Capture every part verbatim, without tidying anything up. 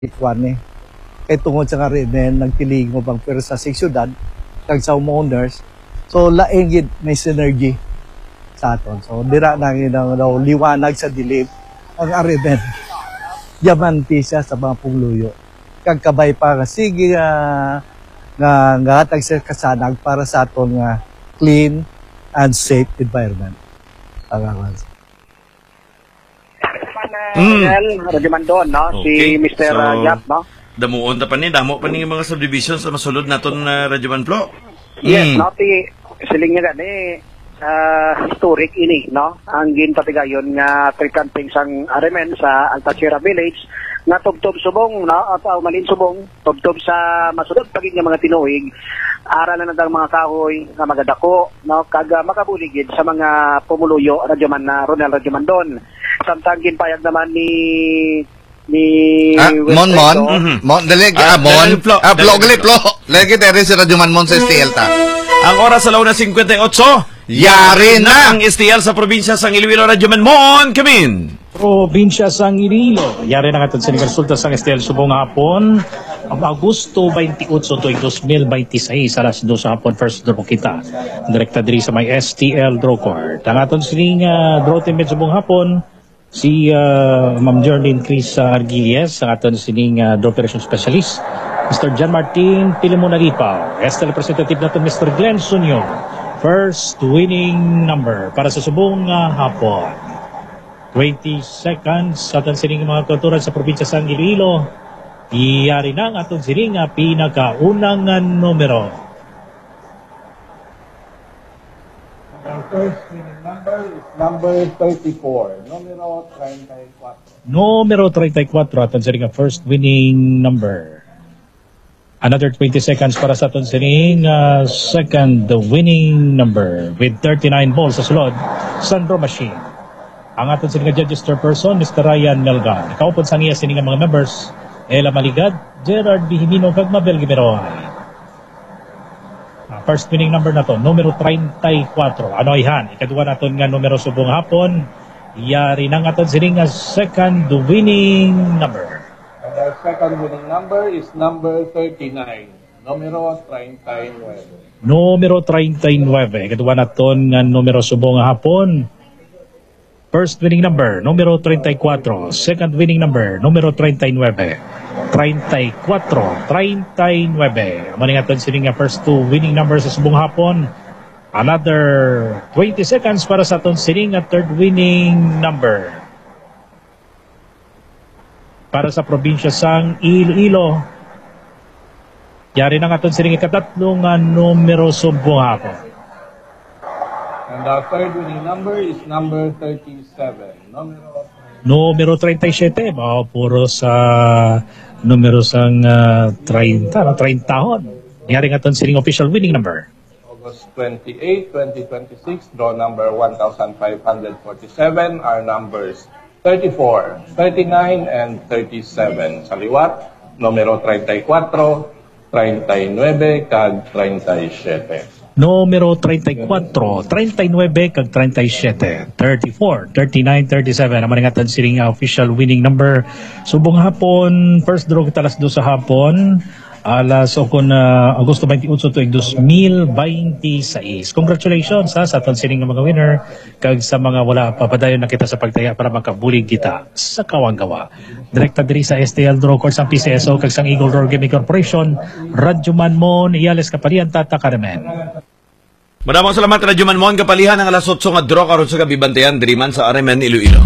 Ikwan ni. Kay tungod sa karimen, nagtiling mo bang pero sa siyudad, kag sa homeowners, so laing gid may synergy sa aton. So dira na ginang daw liwanag sa dilim ang arimen. Yamanti siya sa mga pungluyo. Kag kabay pa nga sige uh, nga nga tag sa kasanag para sa aton nga clean and safe environment. Ang Mm. Radyo Mandon, no? Okay. Si Mister So, Yap, no? Damuon ta pa ni, damo pa ni mga subdivision sa masulod naton na uh, Radyo Manflo. Yes, Mm. no? Ti, siling nga gani, uh, historic ini, no? Ang ginpatigayon nga tri-camping sang Aremen sa Altamira Village, nga tubtob subong, no? At uh, malin subong, tubtob sa masulod pagig nga mga tinuig, aralan na ng mga kahoy nga magadako, no? Kag uh, makabuligid sa mga pumuluyo, Radyo Man na Ronel Radyo Mandon. Samtang ginpayag naman ni ni Ah, Mon Mon, Mhm. Mon, dali, Ah, ah, Mon, dali, Flo. ah, Flo, Dali, gali, Flo, lagi tayo rin si Radyo Man Mon sa S T L ta. Ang oras sa launa fifty-eight, Yari na! ang S T L sa probinsya sang Iloilo, Radyo Manmon, kamin! Probinsya sang Iloilo. Yari na nga sa resulta sang S T L subong hapon. Ang Agosto twenty-eight tuig twenty twenty-six alas dos hapon first draw kita. Direkta diri sa may S T L draw court. Ang aton sining uh, draw team subong hapon si uh, Ma'am Jorlyn Chris uh, Argilies, ang aton sining uh, draw operation specialist. Mister John Martin Pilimon Alipaw. S T L representative naton Mister Glenn Sunyo. First winning number para sa subong uh, hapon. twenty seconds aton sining mga tuturan sa probinsya sang Iloilo. Iyari na ang aton sining uh, pinakaunang uh, numero. Our first winning number is number thirty-four, numero thirty-four. Numero thirty-four aton sining uh, first winning number. Another twenty seconds para sa aton sining uh, second winning number with thirty-nine balls sa sulod. Sandro Machine. Ang aton sining judges person Mister Ryan Melgar. Kaupod sa niya sining mga members Ella Maligad, Gerard Bihimino kag Mabel Gimeroy. Uh, first winning number na to, numero thirty-four. Ano ihan? Ikaduwa naton nga numero subong hapon. Yari nang aton sining uh, second winning number. And our second winning number is number thirty-nine, numero thirty-nine. Numero thirty-nine. Ikaduwa naton nga numero subong hapon. First winning number, numero thirty-four. Second winning number, numero thirty-nine. thirty-four, thirty-nine. Maning aton sining nga first two winning numbers sa subong hapon. Another twenty seconds para sa aton sining nga third winning number. Para sa probinsya sang Iloilo. Yari na nga aton sining ikatatlong nga numero subong hapon. And our third winning number is number thirty-seven, numero Numero thirty-seven, bao puro sa numero sang uh, thirty, no? thirty tahon. Nangyari nga ito sining official winning number. August twenty-eighth, twenty twenty-six, draw number one thousand five hundred forty-seven, our numbers thirty-four, thirty-nine, and thirty-seven. Sa liwat, numero thirty-four, thirty-nine, kag thirty-seven. Numero thirty-four, thirty-nine, kag thirty-seven. thirty-four, thirty-nine, thirty-seven. Naman nga ito sining uh, official winning number. Subong hapon, first draw kita alas dos sa hapon. Alas okon na uh, Agosto twenty-eight tuig twenty twenty-six. Congratulations ha, sa aton sining mga winner kag sa mga wala papadayon na kita sa pagtaya para makabulig kita sa kawanggawa. Direkta diri sa S T L Draw Court sang P C S O kag sang Eagle Roar Gaming Corporation. Radyo Manmon, Iales Kapalian, Tata Carmen. Maraming salamat, Radyo Manmon, kapalihan ang alas eight nga draw karon sa kabibantayan diri man sa Aremen, Iloilo.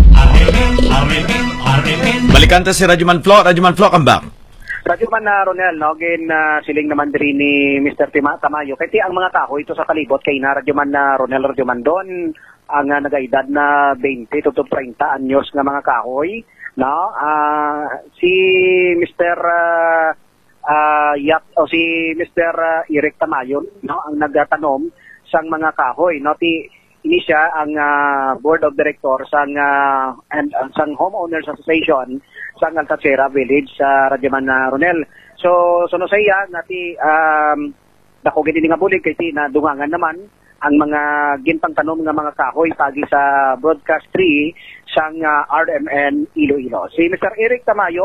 Balikan ta si Radyo Manflo, Radyo Manflo, come back. Radyo Man na Ronel, no? Gin uh, siling naman diri ni Mister Tima Tamayo. Kaya ang mga kahoy ito sa kalibot kay na Radyo Man na Ronel, Radyo Man doon ang uh, nagaedad na twenty to thirty anyos nga mga kahoy. No? Uh, si Mister Uh, uh, Yap, o si Mister Uh, Eric Tamayo, no? Ang nagtanom sang mga kahoy. No? Ti, ini siya ang uh, board of directors sang uh, and uh, sang homeowners association sa Altamira Village sa Radyaman na Ronel. So, so no sa iya, nati, um, dako gini nga bulig, kaya na dungangan naman ang mga gintang tanom nga mga kahoy pagi sa broadcast three sang uh, R M N Iloilo. Si Mister Eric Tamayo,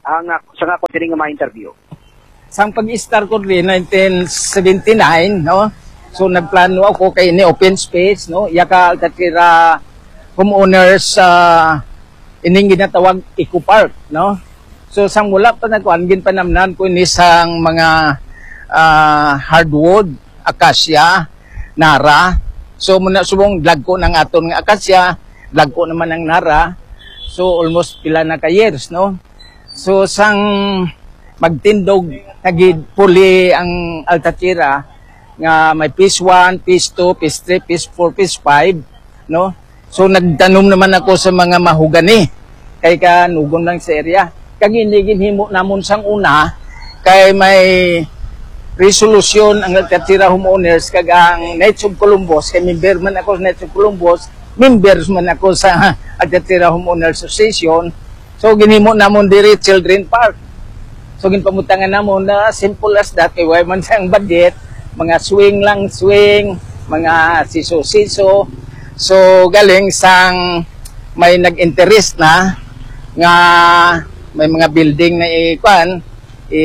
ang uh, sa nga ko din nga ma-interview. Sang pag-start ko rin nineteen seventy-nine, no? So nagplano ako kay ni open space, no? Yaka katira homeowners sa uh, ining ginatawag Eco Park, no? So sang wala pa nagkuan gin panamnan ko ni sang mga uh, hardwood, acacia, nara. So muna subong lagko ng aton nga acacia, lagko naman ng nara. So almost pila na ka years, no? So sang magtindog tagid puli ang Altatira nga may piece one, piece two, piece three, piece four, piece five, no? So nagtanom naman ako sa mga mahugani kay kanugon lang sa area. Kaginigin himo namon sang una kay may resolution ang Altatira homeowners kag ang Knights of Columbus, kay member man ako sa Knights of Columbus, members man ako sa Altatira Homeowners Association. So ginhimo namon diri children park. So ginpamutangan namon na simple as that, kay way man sang budget, mga swing lang swing, mga siso-siso. So galing sang may nag-interest na nga may mga building na ikuan i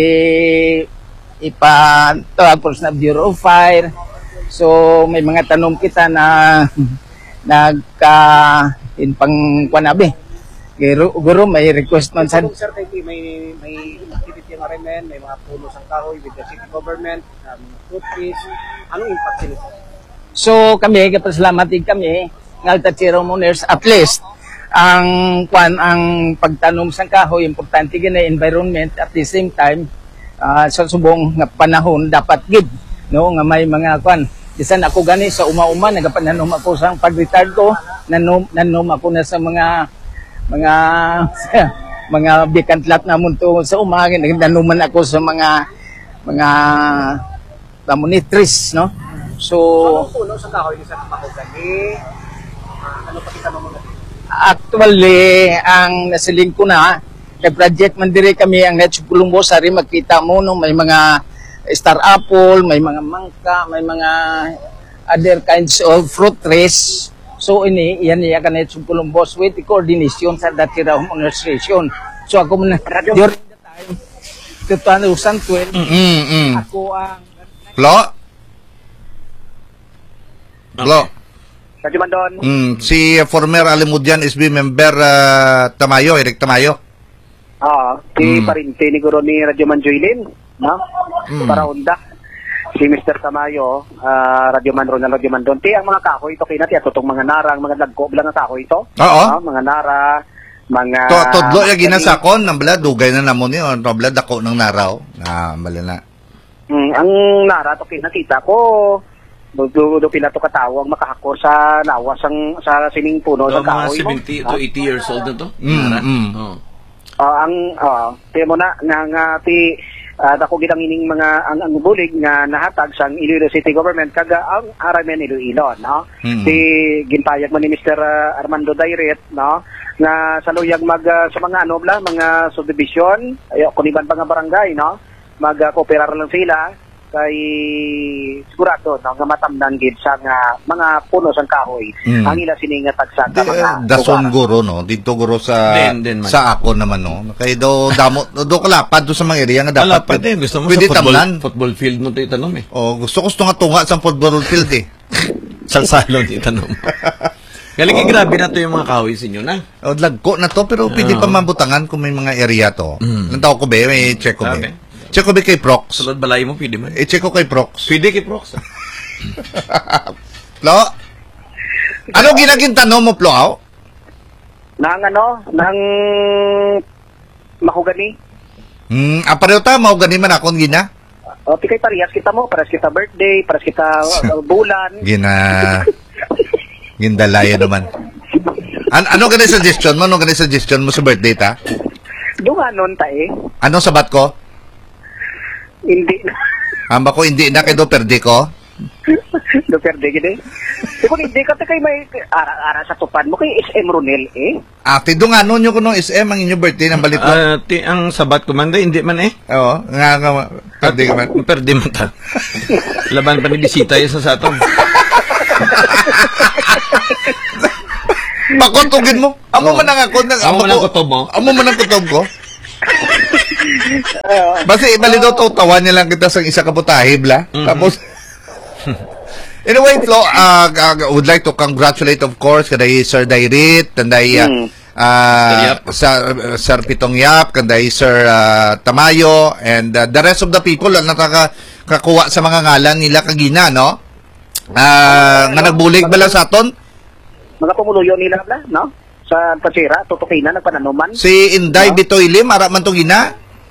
ipa tawag po sa Bureau of Fire. So may mga tanom kita na nagka in pang kuanabi. Guro, guro may request man sa Sir, may may activity ng R M N, may mga puno sa kahoy with the city government, um, food trees. Anong impact nito? So kami kapasalamat din kami ng Altatira Homeowners, at least ang kwan ang pagtanom sa kahoy importante gina environment, at the same time uh, sa subong nga panahon dapat gid, no, nga may mga kwan bisan ako gani sa uma-uma nagapananom ako sa pag-retire ko, nanom nanom ako na sa mga mga mga vacant lot namon to sa umangin, nagdanuman ako sa mga mga tamonitris, no? So Anong puno sa kahoy ni sa mahogany? Uh, ano pa kita mo? actually ang nasiling ko na kay project man diri kami ang Knights of Columbus, sari magkita mo no, may mga star apple, may mga mangka, may mga other kinds of fruit trees. So ini yan iya kan Knights of Columbus with the coordination sa Altatira Homeowners Association. So ako man during the time twenty twelve Mm, mm. ako ang Flo? Flo? Radyo Mandon. Mm, si former Alimudian S B member uh, Tamayo, Eric Tamayo. Ah, si Mm. parinti ni guro ni Radyo Manjoylin, no? Mm. Para unda. Si Mister Tamayo, uh, Radyo Man Ronald, Radyo Mandon. Ti ang mga kahoy ito kinati at itong mga narang, mga lagko lang ang kahoy ito. Oo. Ah, mga nara, mga To todlo ya ginasakon nang bala dugay na namon ni on bala dako ng naraw. Ah, bala na. Mm, ang nara to kinakita ko. Do do pila to katawo ang makahakor sa lawas ang sa sining puno So, sa mga kahoy mo. seventy to eighty years old na to? Mm, Nara? mm. Oh. Ah, ang ah, tiyan mo na nga nga ti uh, dako gid ang ining mga ang, ang bulig nga nahatag sa Iloilo City Government kaga ang R M N Iloilo, no? Mm. Si ginpayag man ni Mister uh, Armando Dairet, no? Nga saluyag mag uh, sa mga ano bla, mga subdivision, ayo kuniban pa nga barangay, no? Mag-cooperar uh, lang sila kay sigurado no nga matamnan gid sa nga mga puno sang kahoy Mm. ang ila siningatag sa Di, mga dason guro no dito guro sa Din, din man. sa ako naman no kay do damo do kalapad do sa mga area nga Ala, dapat pwede. Gusto mo pwede sa football, tamnan. football field mo ito itanong eh. Oh, gusto ko gusto nga tunga sa football field eh. Salsalon itanong. Galing oh. Grabe na to yung mga kahoy sa inyo na. O lagko na to pero pwede pa mabutangan kung may mga area to. Mm. Nantaw ko ba may check ko ba. Okay. Check ko ba kay Prox. Sulod balay mo, pwede man. I-check ko kay Prox. Pwede kay Prox. Plo? Ano ginagintanong mo, Plo? Aw? nang ano nang mahogany. Hmm, apareho ta, mau gani man akong gina? O, tikay parehas kita mo, parehas kita birthday, parehas kita uh, bulan. Gina... Gindalaya naman. An ano gani suggestion mo? Ano gani suggestion mo sa birthday ta? Dunganon ta eh. Ano sabat ko? Hindi na. Amba ko hindi na kay do perdi ko. Do perde gede. Di kung hindi ka kay may ara-ara sa tupan mo kay S M Ronel eh. Ati do nga nyo ko no S M ang inyo birthday ng balik ko. Ah, ti ang sabat ko man day, hindi man eh. Oo, nga nga perdi ka man. Perdi man ta. Laban pa ni bisita yun sa satong. Pakotugin mo. Amo Oo. man ang ako. Amo man ang kutob mo? Amo man ang kutob ko. Basi malino to tawan niya lang kita sa isa ka putahe bla. Mhm. Tapos anyway, Flo, uh, uh, would like to congratulate of course kaday Sir Dairit, kanday uh, Mm. uh, sa uh, Sir Pitong Yap, kanday Sir uh, Tamayo, and uh, the rest of the people na nakakakuha sa mga ngalan nila kagina, no? Uh, nga nagbulig bala sa aton? Mga pumuluyo nila na, no? Sa Tasira, tutukin na, nagpananuman. Si Inday No? Bitoy Lim, ara man to gina?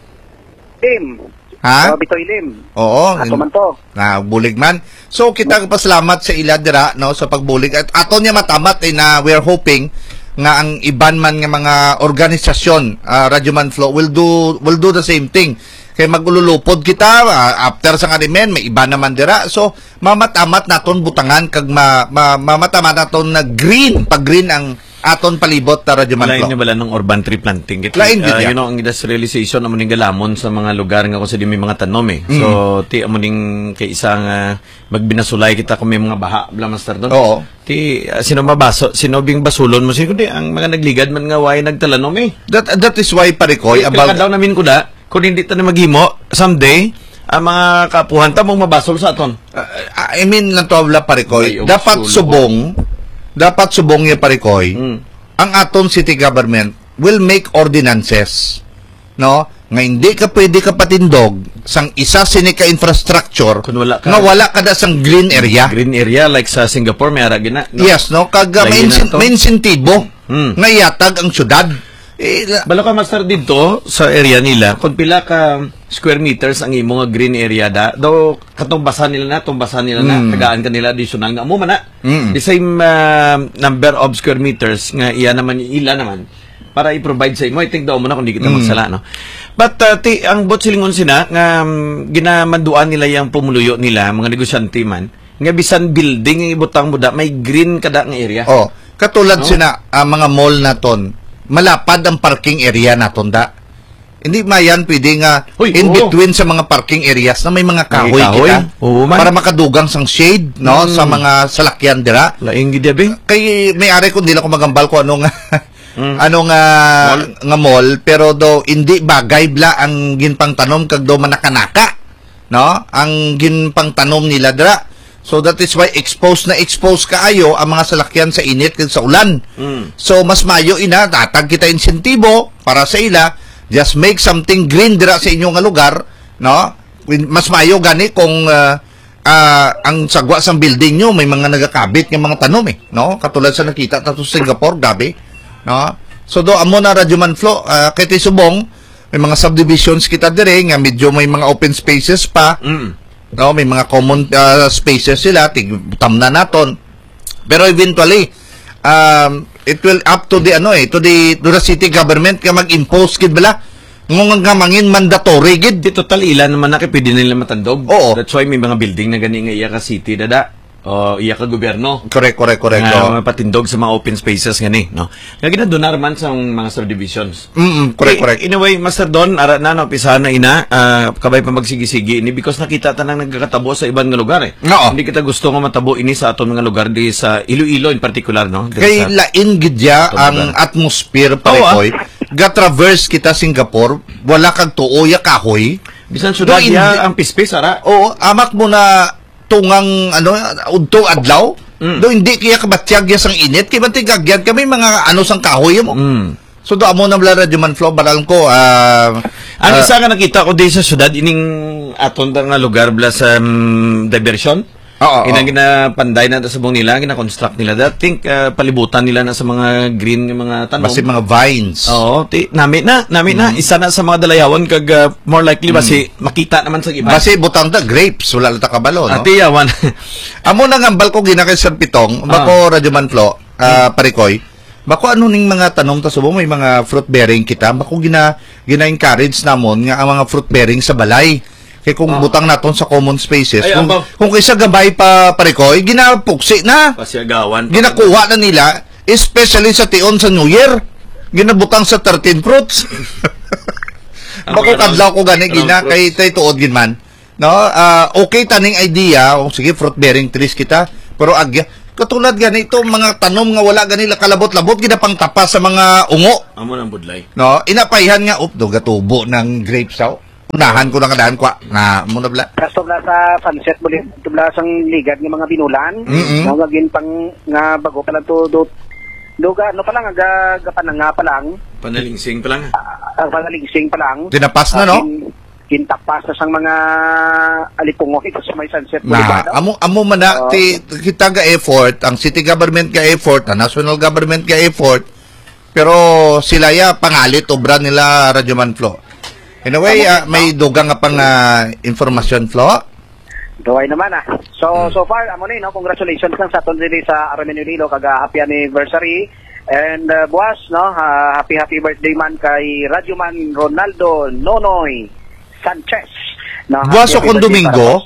Tim. Ha? Oh, Bitoy Lim. Oo. Ato man to. Na bulig man. So kita pasalamat sa ila dira no sa pagbulig at ato niya matamat eh, na we're hoping nga ang iban man nga mga organisasyon uh, Radyo Man Flow will do will do the same thing. Kay magululupod kita uh, after sa kanimen may iba naman dira. So mamatamat naton butangan kag ma, ma, mamatamat naton na green pag green ang aton palibot ta Radyo Man Lain Flow. niya bala ng urban tree planting. Kit, Lain gid uh, ya. you know, ang industrialization amo ning galamon sa mga lugar nga kung sa di may mga tanom eh. So, ti amo ning kay isang uh, magbinasulay kita kung may mga baha, bla master doon. Oo. Ti uh, sino mabaso, sino bing basulon mo sino di ang mga nagligad man nga way nagtalanom eh. That that is why parikoy About about daw namin kuda, kung hindi ta na maghimo someday ang mga kapuhan ta mong mabasol sa aton. Uh, I mean, natawla parikoy, Ay, dapat usulo. subong, dapat subong niya parikoy, Mm. ang aton city government will make ordinances, no? Nga hindi ka pwede ka patindog sang isa sini ka infrastructure Kung wala ka- nga wala ka da sang green area. Green area like sa Singapore may ara gina. No? Yes, no? Kag uh, may, Lagi na insin- to. may insentibo Mm. nga yatag ang syudad. Eh, la- Balo ka master dito sa area nila, kung pila ka square meters ang imo nga green area da, do katong basa nila na, tong basa nila na, tagaan ka nila additional nga mo man na. Mm. The same uh, number of square meters nga iya naman ila naman para i-provide sa imo. I think daw mo na kung di kita magsala, no? But uh, ti, ang bot silingon sina nga um, ginamanduan nila yung pumuluyo nila, mga negosyante man, nga bisan building ang ibutang mo da, may green kada nga area. oh, katulad No? sina ah, mga mall naton, malapad ang parking area naton da. Hindi mayan pwede nga Uy, in oo. between sa mga parking areas na may mga kahoy, kahoy. kita Oo, man. para makadugang sang shade no Mm. sa mga salakyan dira. Laing gid be. Kay may ari kung dila ko magambal ko ano nga Mm. ano nga Mall. nga mall pero do hindi bagay bla ang ginpang tanom kag do manakanaka no ang ginpang tanom nila dira. So that is why exposed na exposed kaayo ang mga salakyan sa init kag sa ulan. Mm. So mas mayo ina tatag kita insentibo para sa ila, just make something green dira sa inyong nga lugar, no? Win- Mas mayo gani kung ah, ah, ang sagwa sang building nyo may mga nagakabit nga mga tanom eh, no? Katulad sa nakita ta sa Singapore gabi, no? So do amo na Radyo Man Flow, uh, kay subong may mga subdivisions kita dire nga medyo may mga open spaces pa. Mm. No, may mga common uh, spaces sila, tigtam na naton. Pero eventually, um, it will up to the ano eh, to the to the city government ka mag-impose gid bala. Ngungang nga mangin mandatory gid. Di total ilan naman na kay pwede nila matandog. Oo. That's why may mga building na gani nga iya ka city dada. O iya ka gobyerno. Correct, correct, correct. Nga oh. mga patindog sa mga open spaces gani, no. Nga ginadonar man sa mga subdivisions. Mm, correct, Eh, correct. In a way, Master Don, ara na no pisahan na ina, ah, kabay pa magsigi-sigi ini because nakita ta nang nagkakatabo sa ibang nga lugar eh. Oo. Hindi kita gusto nga matabo ini sa aton mga lugar di sa Iloilo in particular, no. Diri Kay sa- lain gid ya Ito ang lugar. atmosphere Oo, parekoy. Ga-traverse kita Singapore, wala kag tuo ya kahoy. bisan syudad Do, ya hindi- ang pispis ara. Oo, amak mo na tungang ano udto adlaw. Mm. Do hindi kaya kabatyag ya sang init kay bantay gagyan kami mga ano sang kahoy mo. Mm. So do amo na bla Radyo Man Flow baral ko ah Ang ah, isa nga nakita ko din sa syudad ining aton ta nga lugar bla sa um, diversion. Oo, Inang oo. ginapanday na sa buong nila, gina-construct nila. I think ah, palibutan nila na sa mga green nga mga tanom. basi mga vines. Oo, ti nami na, nami na isa na sa mga dalayawan kag ah, more likely basi makita naman sa iba. Basi butang ta grapes wala ta kabalo no. Ati yawan. Amo na ngambal ko gina kay Sir Pitong, bako Radyo Man Flow, ah, parikoy. Bako ano ning mga tanong ta subong may mga fruit bearing kita, bako gina gina-encourage namon nga ang mga fruit bearing sa balay. Kay kung Ah. butang naton sa common spaces, Ay, kung, abaw. kung kaysa gabay pa parikoy, ginapuksi na. Pasiagawan. Ginakuha na nila, especially sa tion sa New Year. Ginabutang sa thirteen fruits. Ang Bako mga kadlaw ko gani round gina fruits. kay tay tuod gin man. No, ah, okay taning idea, o sige fruit bearing trees kita, pero agya Katulad ganito, mga tanom nga wala ganila kalabot-labot, ginapang tapas sa mga ungo. Amo ng budlay. No, inapayhan nga, up, do gatubo ng grapes daw. Unahan ko na kadaan kwa, nga, muna bala. Kasto na sa sunset mo, tubla sang ligad ng mga binulan, Mm-mm. mga gin pang nga bago pa lang to, do, do, ga, ano pa lang, aga, gapanang nga pa lang, Panalingsing pa lang. ang panalingsing pa lang. Tinapas na, no? Kin- Kintapas na sang mga alipungok ito sa may sunset mo. Na, amo, amo man na, Oo. ti, kita ga effort, ang city government ga effort, ang national government ga effort, pero sila ya, pangalit, obra nila, Radyoman Flo. Anyway, ah, may dugang nga pang ah, informasyon, Flo. Gaway naman ah. So Hmm. so far amo ni no, congratulations lang sa aton diri sa Armen Iloilo kaga happy anniversary. And uh, buwas no, ah, happy happy birthday man kay Radyoman Ronaldo Nonoy Sanchez. No, Buwas o happy kung birthday para Domingo,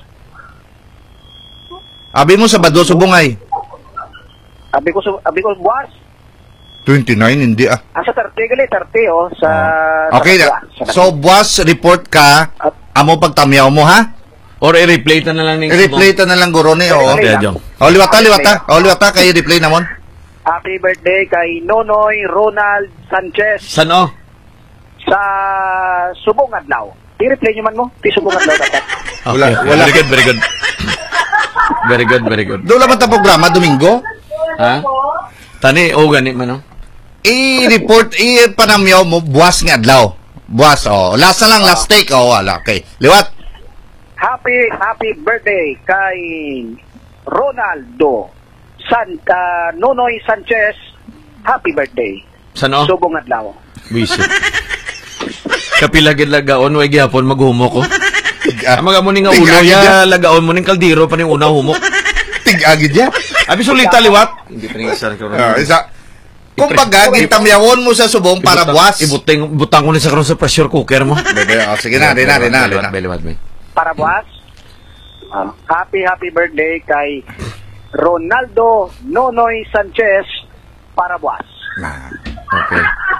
abi mo Sabado subungay. buwas. Abi ko su- abi ko buwas. twenty-nine, hindi ah. Ah, sa thirty gali thirty oh sa Okay, sa- na. sa- So, buwas, report ka, amo pagtamyaw mo, ha? Or i-replay ta na lang ning I-replay ta na lang guro ni, oo. Okay, Jong. O, liwata, liwata. O, liwata, kayo replay namon. Happy birthday kay Nonoy Ronald Sanchez San o? sa Subong Adlaw. I-replay nyo man mo, ti Subong Adlaw dapat. Wala, Okay, wala. Very good, very good. Very good, very good. Doon naman ta programa, Domingo. Ha? Tani, o gani man, no? I-report, i-panamyaw mo, buwas nga adlaw. Buwas, o. Last na lang, last take. O, wala. Okay. Liwat. Happy, happy birthday kay Ronaldo Santa Nonoy Sanchez. Happy birthday. San o? Subong Adlaw. Bisit. Kapilagid lagaon, way gihapon maghumo ko. Ang mga mo ning nga ulo Tig-agid ya, lagaon mo ning kaldero pa ning una humok. Tig-agid ya. Abi sulita liwat. Hindi pa ning isa ka Ah, isa. Kung baga, gintamyawon mo sa subong para buwas. Ibutang butang ko ni sa karon sa pressure cooker mo. Bebe, o, sige na, rin na, rin na, rin na. Liwat, liwat, liwat. Para buwas. Ah, happy, happy birthday kay Ronaldo Nonoy Sanchez para buwas. Nah. Okay.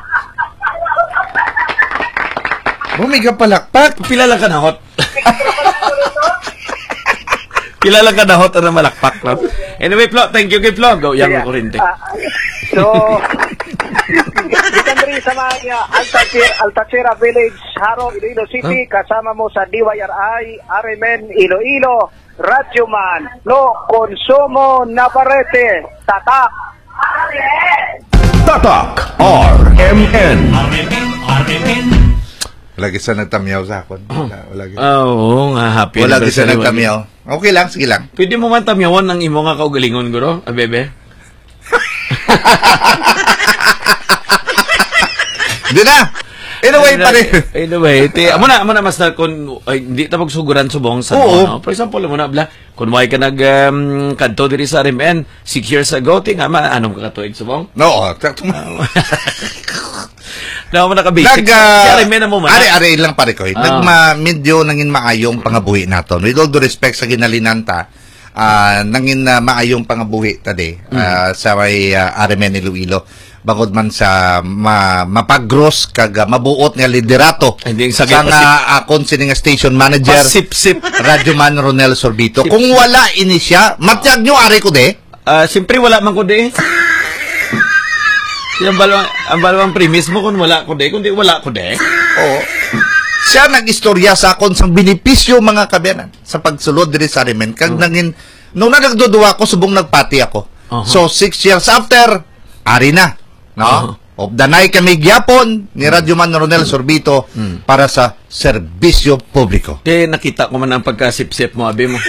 Bumiga palakpak. Pila lang ka na hot. Pila lang ka na hot na malakpak. No? Anyway, Flo, thank you kay Flo. Go, yang Yeah. kurente. Ah, so, ikan rin sa mga Altachira, Altachira Village, Haro, Iloilo City, kasama mo sa D Y R I, Armen, Iloilo, Radyoman, No Consumo Navarrete, Tatak. Tatak R M N. Wala gisa nagtamyaw sa akon. Wala, wala gisa. Ah, Oo nga, happy Wala gisa anniversary. nagtamyaw. Okay lang, sige lang. Pwede mo man tamyawan ng imo nga kaugalingon, guro, abebe? Di na. Anyway, pare. Anyway, ti, amo na, amo na, mas na, kung, ay, hindi tapos suguran subong sa, Oo. no? For example, amo na, bla, kung may ka nag, um, kanto diri sa R M N, six years ago, ti nga, ma, anong kakatuig subong? No, sakto mo. Na mo naka-basic. Nag, uh, Si R M N na mo man. Ari-ari lang pare ko. Ah. Nagma, medyo nangin maayong pangabuhi naton. With all due respect sa ginalinanta, ah nangin uh, maayong pangabuhi tadi ah, sa may uh, R M N Iloilo. Bangod man sa ma, mapag-gross kag uh, mabuot nga liderato Ay, hindi, sa sagay, nga akon sining station manager Pasip-sip. Radyoman Ronel Sorbito. Sip, Kung sip. wala ini siya, matyag nyo ari ko de. Ah, siyempre wala man ko di. Yung balawang, ang balawang premise mo kung wala ko di, kundi wala ko di. Oo. Siya nag-istorya sa akon sang benepisyo mga kabiyanan sa pagsulod diri sa Arimen. Kag nangin nung nagduduwa ko subong nagpati ako. Uh-huh. So six years after, ari na, no? Uh-huh. Of danay kami gyapon ni Radyoman Ronel Sorbito para sa serbisyo publiko. Kaya nakita ko man ang pagkasip-sip mo, abi mo.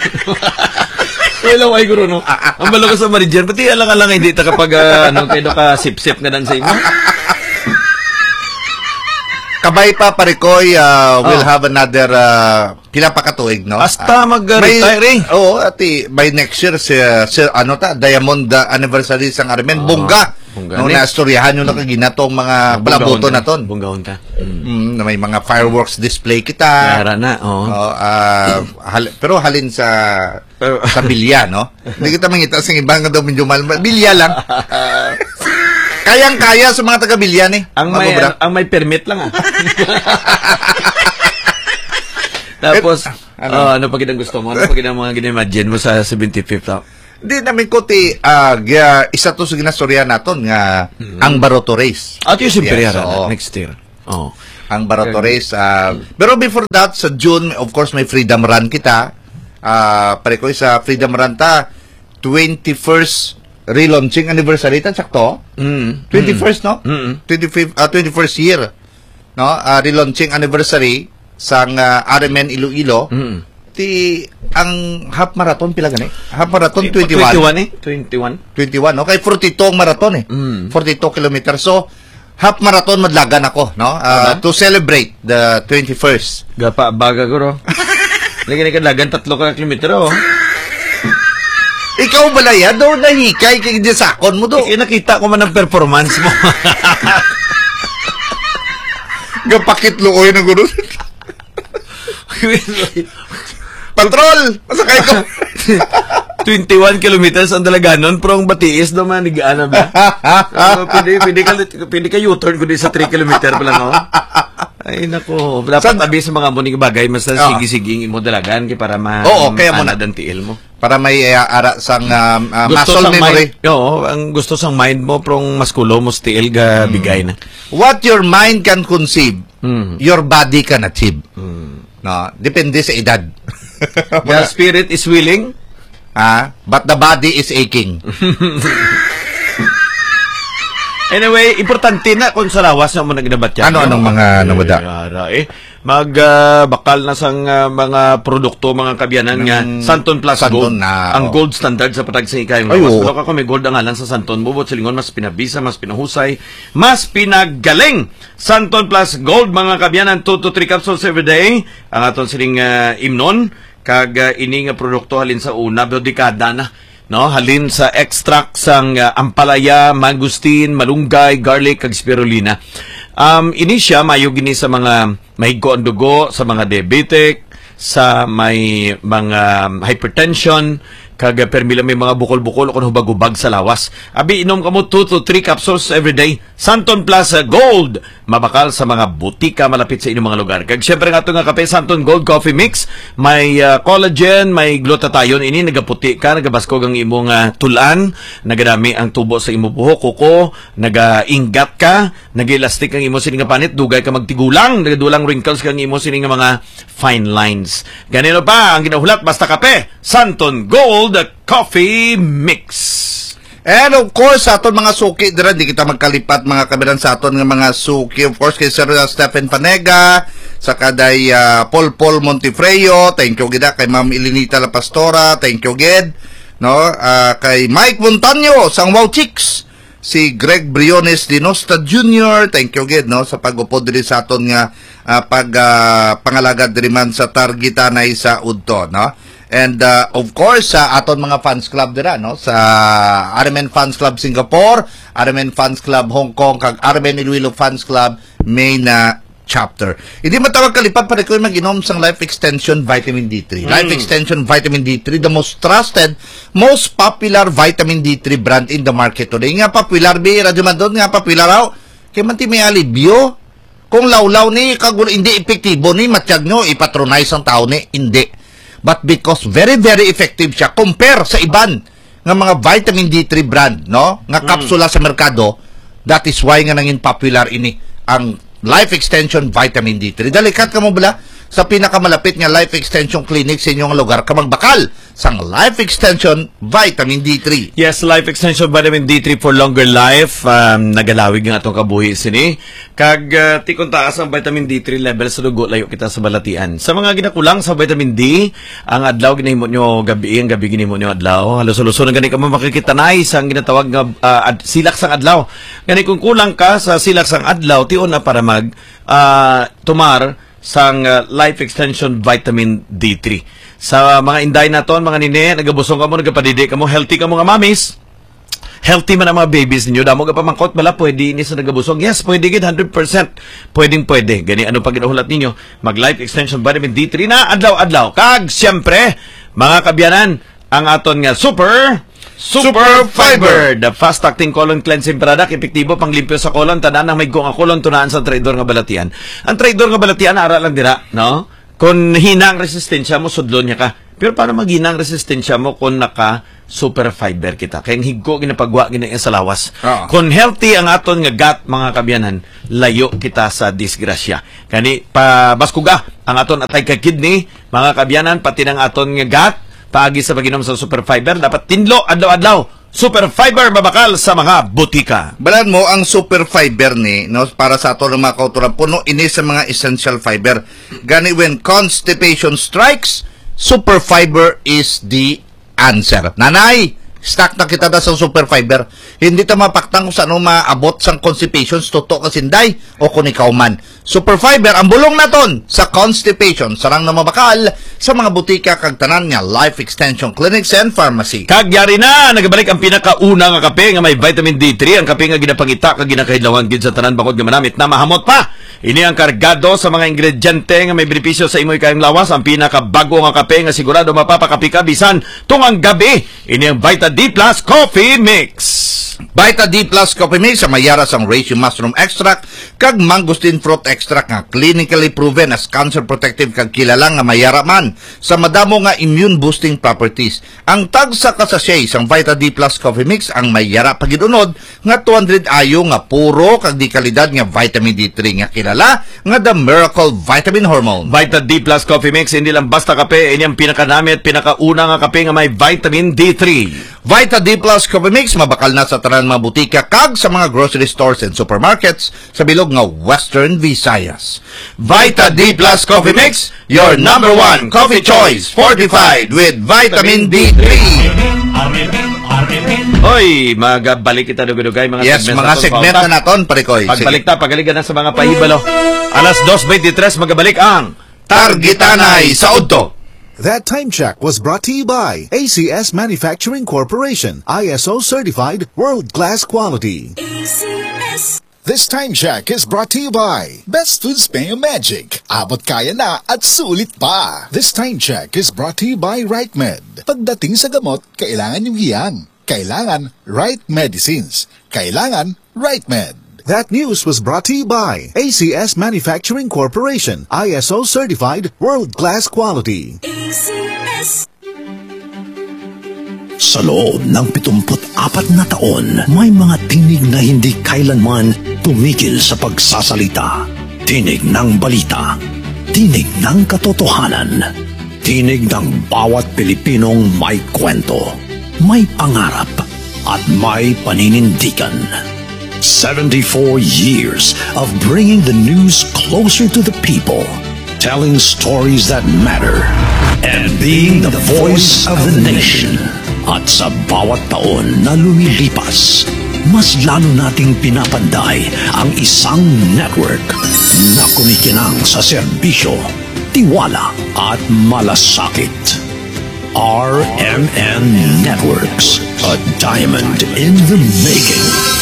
Wala ay guro, no? Ang balo ko sa Marijan, pati alang-alang hindi ta kapag, uh, ano, kayo ka sip-sip nga dan sa imo. Kabay pa parikoy uh, will Oh. have another uh, pila pa katuig, no? Hasta mag-retire, eh. Oo, ati by next year si, si ano ta Diamond uh, anniversary sang Arimen, Oo. bongga. Bongga No ni. naistoryahan nyo na kaginatong mga palaboto na ton. Bunggahon ta. Mm. Mm, na may mga fireworks display kita. Yara na, oo. Oh, ah, hal- pero halin sa Pero- sa bilya, no? Hindi kita mangita sa ibang nga daw medyo mal. Bilya lang. Kayang-kaya sa mga taga-bilya ni. Ang may, Mabobra. ang, ang may permit lang, ah. Tapos, Eh, ano? ano? ano pa ginang gusto mo? Ano pa ginang mga ginimagine mo sa seventy-fifth? ah? Di namin ko ti uh, isa to sa ginastorya naton nga mm-hmm. ang Baroto Race. At yung siyempre yes, so, oh. next year. Oh. Ang Baroto Race. Uh, pero before that, sa June, of course, may Freedom Run kita. Uh, pare ko sa Freedom Run ta, twenty-first relaunching anniversary ta, sakto? Mm. twenty-first, no? Mm. twenty-fifth, uh, twenty-first year. No? Uh, relaunching anniversary sang uh, R M N Iloilo. Mm. Ti ang half marathon pila gani? Half marathon twenty-one. twenty-one eh? twenty-one. twenty-one, no? Kay forty-two ang marathon eh. Mm. forty-two kilometers. So, half marathon madlagan ako, no? Uh, uh-huh. To celebrate the twenty-first. Gapa baga guro. Lagi ni kadlagan tatlo ka kilometro. Oh. Ikaw balaya do nahikay kay di sakon mo do. Eh, nakita ko man ang performance mo. Gapakit luoy na guro. Patrol! Masakay ko! twenty-one kilometers ang dalaganon, pero ang batiis naman, nigaan na ba? uh, pwede, pwede, ka, pwede ka U-turn kundi sa three kilometer pa lang, no? Ay, naku. Dapat tabi sa mga muning bagay, mas oh. sige-siging mo dalagan para ma- Oo, kaya mo na tiil mo. Para may uh, ara sang uh, uh, muscle memory. Mind, oo, ang gusto sang mind mo, pero mas kulo mo tiil ga hmm. bigay na. What your mind can conceive, hmm. your body can achieve. Hmm. No, depende sa edad. The spirit is willing, ah, but the body is aching. Anyway, importante na kung sa lawas na mo nagdabat yan. Ano anong mga nawada? Eh, mag uh, bakal na sang uh, mga produkto, mga kabyanan nga Santon Plus Santon Gold. Na, ang oh. gold standard sa patag sa ikay. Mas oh. ka may gold ang alan sa Santon. Bubot silingon, mas pinabisa, mas pinahusay, mas pinagaling. Santon Plus Gold, mga kabyanan, two to three capsules every day. Ang aton siling uh, imnon, kag uh, ini nga produkto halin sa una, pero dekada na. No, halin sa extract sang uh, ampalaya, mangustin, malunggay, garlic, kag spirulina. Um, ini siya mayo gini sa mga mahigko ang dugo, sa mga diabetic, sa may mga hypertension, kag permila may mga bukol-bukol kung hubag-hubag sa lawas. Abi, inom ka mo two to three capsules every day. Santon Plus Gold, mabakal sa mga butika malapit sa inyong mga lugar. Kag syempre nga ito nga kape, Santon Gold Coffee Mix, may uh, collagen, may glutathione, ini nagaputi ka, nagabaskog ang imong uh, tulan, nagadami ang tubo sa imong buhok, kuko, nagainggat ka, nag-elastic ang imong sining panit, dugay ka magtigulang, nagadulang wrinkles kang imong sining mga fine lines. Ganito pa ang ginahulat, basta kape, Santon Gold Coffee Mix. And of course, sa aton mga suki, dira, di kita magkalipat mga kabilan sa aton nga mga suki. Of course, kay Sir uh, Stephen Panega, sa kaday uh, Paul Paul Montefreo, thank you gida, kay Ma'am Elenita La Pastora, thank you gid. No? Uh, kay Mike Montaño, sang Wow Chicks, si Greg Briones Dinosta Junior, thank you gid, no? Sa pag-upod diri sa aton nga uh, pag uh, pangalagad diri man sa targetanay sa udto, no? And uh, of course sa uh, aton mga fans club dira, no, sa R M N Fans Club Singapore, R M N Fans Club Hong Kong, kag R M N Iloilo Fans Club main na uh, chapter. Hindi matawag kalipat para ko mag-inom sang Life Extension Vitamin D three. Mm. Life Extension Vitamin D three, the most trusted, most popular vitamin D three brand in the market today. Nga popular bi radyo man doon, nga popular raw kay man ti may alibyo. Kung lawlaw ni kag hindi epektibo ni matiyag nyo ipatronize ang tao ni, hindi. But because very very effective siya compare sa iban nga mga vitamin D three brand, no, nga kapsula mm. sa merkado, that is why nga nangin popular ini ang Life Extension Vitamin D three. Dalikat ka mo bala sa pinakamalapit nga Life Extension Clinic sa inyong lugar, kamang bakal sang Life Extension Vitamin D three. Yes, Life Extension Vitamin D three for longer life. Um, nagalawig nga itong kabuhi sini. Kag uh, tikong taas ang vitamin D three level sa dugo, layo kita sa balatian. Sa mga ginakulang sa vitamin D, ang adlaw ginahimo nyo gabi, ang gabi ginahimo nyo adlaw. Halos-halos na gani ka mo makikitanay sa ginatawag nga uh, ad, silak sang adlaw. Gani kung kulang ka sa silak sang adlaw, tiyon na para mag uh, tumar sang uh, Life Extension Vitamin D three. Sa mga inday naton, mga nine, nagabusong ka mo, nagapadidi ka mo, healthy ka mo nga mamis, healthy man ang mga babies ninyo, damo ka pamangkot, bala, pwede ini sa nagabusong. Yes, pwede gid, one hundred percent. Pwedeng pwede. Gani, ano pag ginahulat ninyo? Mag Life Extension Vitamin D three na adlaw-adlaw. Kag, siyempre, mga kabyanan, ang aton nga super... Super Fiber, the fast-acting colon cleansing product, epektibo panglimpyo sa colon, tanan ang may gong colon, tunaan sa traidor nga balatian. Ang traidor nga balatian, ara lang dira, no? Kung hina ang resistensya mo, sudlon niya ka. Pero paano maginang resistensya mo kung naka super fiber kita? Kaya higko ginapagwa gina sa lawas. Ah. Kung healthy ang aton nga gut, mga kabyanan, layo kita sa disgrasya. Kani pa baskuga ang aton atay ka kidney, mga kabyanan, pati ng aton nga gut, paagi sa paginom sa super fiber, dapat tinlo adlaw-adlaw. Super fiber mabakal sa mga butika. Balan mo ang super fiber ni, no, para sa ato ng mga kauturan puno ini sa mga essential fiber. Gani when constipation strikes, super fiber is the answer. Nanay, stock na kita na sa super fiber. Hindi ta mapaktang kung saan maabot sang constipation, toto ka sinday o kung ikaw man. Super fiber ang bulong naton sa constipation, sarang na mabakal sa mga butika kag tanan nga life extension clinics and pharmacy. Kagyari na, nagabalik ang pinakauna nga kape nga may vitamin D three, ang kape nga ginapangita kag ginakahidlawan gid sa tanan bangod nga manamit na mahamot pa. Ini ang kargado sa mga ingrediente nga may benepisyo sa imoy kayong lawas, ang pinakabago nga kape nga sigurado mapapakapi ka bisan tungang gabi. Ini ang Vita D Plus Coffee Mix. Vita D Plus Coffee Mix sa mayara sang reishi mushroom extract kag mangosteen fruit extract nga clinically proven as cancer protective kag kilala nga mayara man sa madamo nga immune boosting properties. Ang tag sa kasasay sang Vita D Plus Coffee Mix ang mayara pagidunod nga two hundred ayo nga puro kag di kalidad nga vitamin D three nga kilala nga the miracle vitamin hormone. Vita D Plus Coffee Mix hindi lang basta kape, ini ang pinakanamit pinakauna nga kape nga may vitamin D three. Vita D Plus Coffee Mix mabakal na sa tanan mga butika kag sa mga grocery stores and supermarkets sa bilog nga Western Visayas. Vita D Plus Coffee Mix, your number one coffee choice, fortified with vitamin D three. Hoy, magabalik kita dugay-dugay mga yes, segment mga segment na naton, Parikoy. Pagbalik ta, pagaligan na sa mga pahibalo. Alas two twenty-three magabalik ang Targitanay sa Udto. That time check was brought to you by A C S Manufacturing Corporation, I S O certified, world-class quality. A C S. This time check is brought to you by Best Foods Mayo Magic. Abot kaya na at sulit pa. This time check is brought to you by RightMed. Pagdating sa gamot, kailangan yung hiyang. Kailangan right medicines. Kailangan RightMed. That news was brought to you by A C S Manufacturing Corporation, I S O certified, world-class quality. A C S. Sa loob ng pitungput apat na taon, may mga tinig na hindi kailanman tumigil sa pagsasalita. Tinig ng balita, tinig ng katotohanan, tinig ng bawat Pilipinong may kwento, may pangarap, at may paninindigan. seventy-four years of bringing the news closer to the people, telling stories that matter, and being the voice of the nation. At sa bawat taon na lumilipas, mas lalo nating pinapanday ang isang network na kumikinang sa serbisyo, tiwala at malasakit. R M N Networks, a diamond in the making.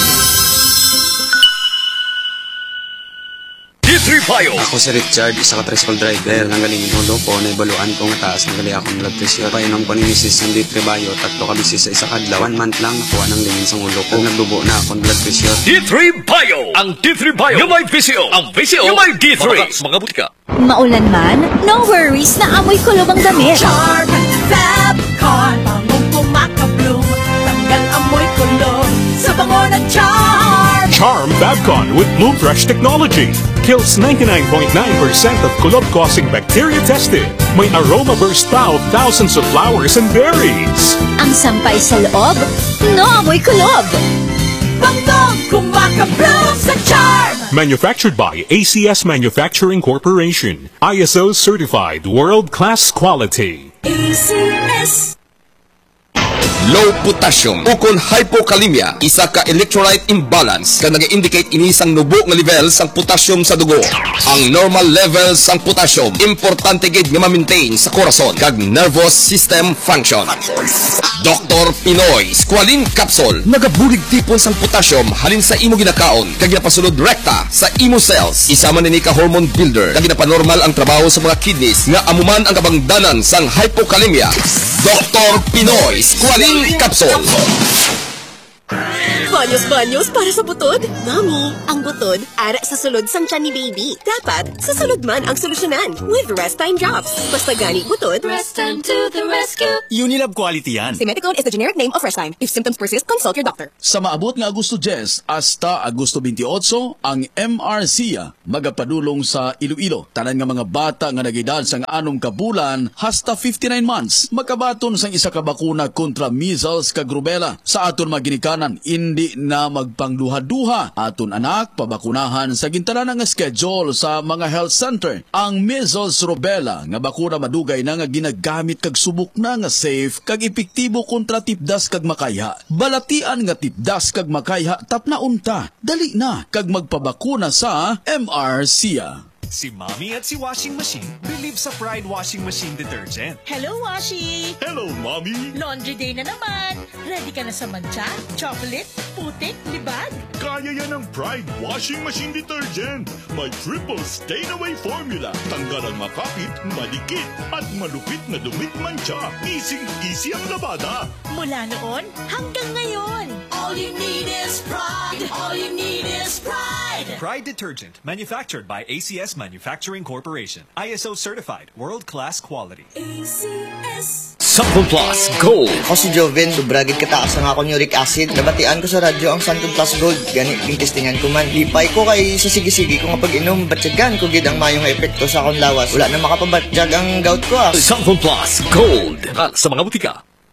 Ako si Richard, isa ka tricycle driver. Nanggaling mundo ko, naibaluan ko nga taas ng gali akong blood pressure. Painom ko ni misis ng D three Bio, tatlo ka bisis sa isa kadlaw. One month lang, nakuha ng lingin sa ulo ko. Nagdubo na akong blood pressure. D three Bio! Ang D three Bio! Yung may P C O! Ang P C O! Yung may D three! Mga, mga butika. Maulan man, no worries na amoy kulob ang damit. Charm Fabcon, bangong pumakabloom. Tanggal amoy kulob sa bango ng Charm. Charm Fabcon with Bloom Fresh technology. Kills ninety-nine point nine percent of kulob-causing bacteria tested. May aroma burst pa of thousands of flowers and berries. Ang sampay sa loob, no amoy kulob. Bangong kumakabloom sa Charm. Manufactured by A C S Manufacturing Corporation. I S O certified, world-class quality. A C S. Low potassium ukon hypokalemia, isa ka electrolyte imbalance ka nag-indicate ini sang nubo nga level sang potassium sa dugo. Ang normal level sang potassium importante gid nga ma-maintain sa korason kag nervous system function. Doctor Pinoy Squalene Capsule nagabulig tipon sang potassium halin sa imo ginakaon kag ginapasulod rekta sa imo cells. Isa man ini ka hormone builder kag ginapanormal ang trabaho sa mga kidneys nga amuman ang kabangdanan sang hypokalemia. Doctor Pinoy Squalene Capsule. Banyos-banyos para sa butod? Mami, ang butod, ara sa sulod sang tiyan ni baby. Dapat, sa sulod man ang solusyonan with Rest Time Drops. Basta gani butod, Rest Time to the rescue. Unilab quality yan. Simeticone is the generic name of Rest Time. If symptoms persist, consult your doctor. Sa maabot nga Agosto ten hasta Agosto twenty-eight, ang M R C A magapadulong sa Iloilo. Tanan nga mga bata nga nagedad sang anom ka bulan hasta fifty-nine months. Makabaton sang isa ka bakuna kontra measles kag rubella. Sa aton maginikanan, hindi na magpangduha-duha. Aton anak pabakunahan sa gintanan nga schedule sa mga health center. Ang measles rubella nga bakuna madugay na nga ginagamit kag subok na nga safe kag epektibo kontra tipdas kag makayha. Balatian nga tipdas kag makayha tapna unta. Dali na kag magpabakuna sa M R C A. Si Mommy at si Washing Machine believe sa Pride Washing Machine Detergent. Hello, Washi! Hello, Mommy! Laundry day na naman. Ready ka na sa mancha, chocolate, putik, libag? Kaya yan ang Pride Washing Machine Detergent. May triple stain-away formula. Tanggal ang makapit, malikit, at malupit na dumit mancha. Easy-easy ang labada. Mula noon hanggang ngayon. All you need is pride. All you need is pride. Pride Detergent, manufactured by A C S Manufacturing Corporation. I S O certified, world-class quality. A C S. Santon Plus Gold. Ako si Joven, subragid kataas ang akong uric acid. Nabatian ko sa radyo ang Santon Plus Gold. Gani, tingestingan ko man. Lipay ko kay sa sige-sige ko nga pag-inom. Batyagan ko gid ang mayong epekto sa akong lawas. Wala na makapabatyag ang gout ko ah. Santon Plus Gold. Sa mga butika.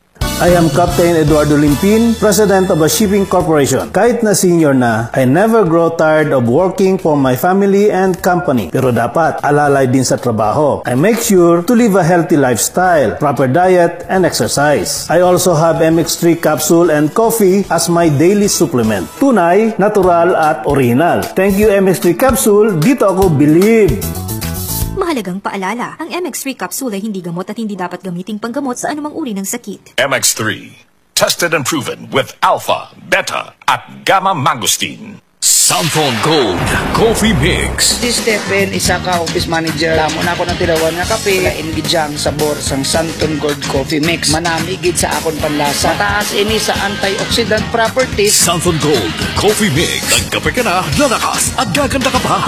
I am Captain Eduardo Limpin, President of a Shipping Corporation. Kahit na senior na, I never grow tired of working for my family and company. Pero dapat, alalay din sa trabaho. I make sure to live a healthy lifestyle, proper diet, and exercise. I also have M X three capsule and coffee as my daily supplement. Tunay, natural, at original. Thank you M X three capsule, dito ako believe. Mahalagang paalala, ang M X three capsule ay hindi gamot at hindi dapat gamiting panggamot sa anumang uri ng sakit. M X three. Tested and proven with alpha, beta, at gamma mangosteen. Santon Gold Coffee Mix. Si Stephen, isa ka office manager. Lamo na ako ng tirawan nga kape. Lain gidyang sabor sang Santon Gold Coffee Mix. Manami gid sa akon panlasa. Mataas ini sa antioxidant properties. Santon Gold Coffee Mix. Nagkape ka na, lalakas at gaganda ka pa.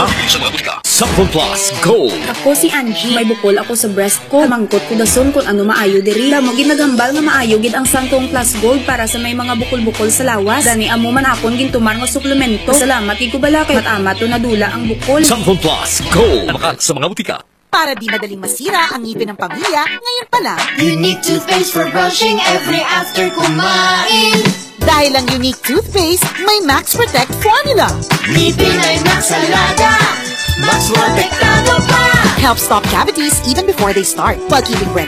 Santon Plus Gold. Ako si Angie. May bukol ako sa breast ko. Mangkot ko dason kung ano maayo diri. Lamo ginagambal nga maayo gid ang Santon Plus Gold para sa may mga bukol-bukol sa lawas. Dani amo man akon gintumar nga suplemento. Salamat kay kubalakay at ama to nadula ang bukol. Santon Plus Gold. Sa mga butika. Para di madaling masira ang ngipin ng pamilya, ngayon pa lang. Unique toothpaste for brushing every after kumain. Dahil ang unique toothpaste, may Max Protect formula. Ngipin ay Max Alaga. Max Protektado pa. Help stop cavities even before they start, while keeping breath